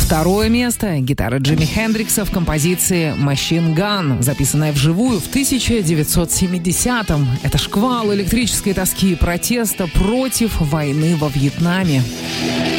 Второе место – гитара Джимми Хендрикса в композиции «Machine Gun», записанная вживую в 1970-м. Это шквал электрической тоски и протеста против войны во Вьетнаме.